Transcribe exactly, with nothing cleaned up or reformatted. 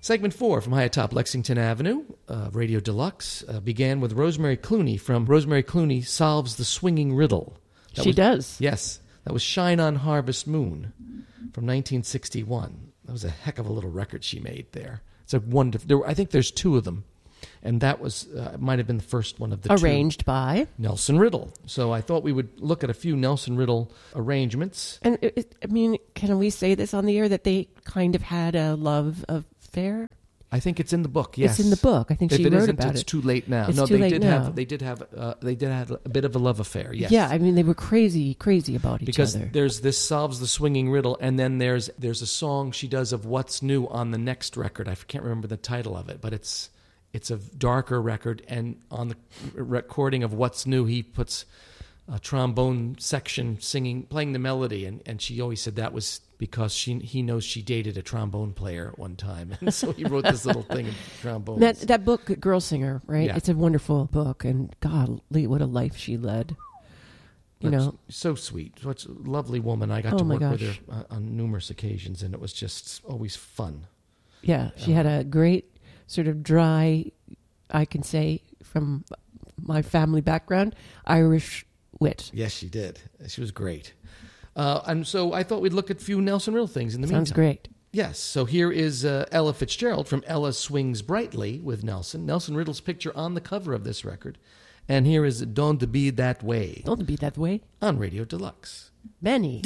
Segment four from high atop Lexington Avenue, uh, Radio Deluxe, uh, began with Rosemary Clooney from Rosemary Clooney Solves the Swinging Riddle. That she was, does. Yes. That was Shine on Harvest Moon from nineteen sixty-one. That was a heck of a little record she made there. It's a wonderful. There were, I think there's two of them. And that was uh, might have been the first one of the Arranged two. by Nelson Riddle. So I thought we would look at a few Nelson Riddle arrangements. And it, it, I mean, can we say this on the air that they kind of had a love affair? I think it's in the book. Yes, it's in the book. I think if she it wrote isn't, about it's it. too late now. It's no, too they late did now. have they did have uh, they did have a bit of a love affair. Yes. Yeah, I mean they were crazy, crazy about each because other. Because there's this Solves the Swinging Riddle, and then there's there's a song she does of What's New on the next record. I can't remember the title of it, but it's it's a darker record, and on the recording of What's New, he puts a trombone section singing, playing the melody, and, and she always said that was because she he knows she dated a trombone player at one time, and so he wrote this little thing of trombones. That that book, Girl Singer, right? Yeah. It's a wonderful book, and golly, what a life she led. You That's know, so sweet. Such a lovely woman. I got Oh, to my work with gosh. her uh, on numerous occasions, and it was just always fun. yeah, she had a great sort of dry, I can say from my family background, Irish wit. Yes, she did. She was great. Uh, and so I thought we'd look at a few Nelson Riddle things in the Sounds meantime. great. Yes. So here is uh, Ella Fitzgerald from Ella Swings Brightly with Nelson. Nelson Riddle's picture on the cover of this record. And here is Don't Be That Way Don't be that way. on Radio Deluxe. Benny.